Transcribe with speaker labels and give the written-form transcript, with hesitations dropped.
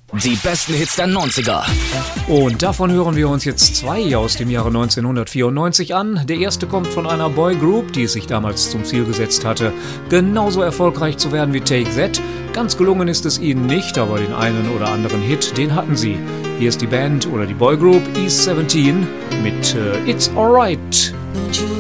Speaker 1: Die besten Hits der 90er.
Speaker 2: Und davon hören wir uns jetzt 2 aus dem Jahre 1994 an. Der erste kommt von einer Boygroup, die es sich damals zum Ziel gesetzt hatte, genauso erfolgreich zu werden wie Take That. Ganz gelungen ist es ihnen nicht, aber den einen oder anderen Hit, den hatten sie. Hier ist die Band oder die Boygroup East 17 mit It's Alright.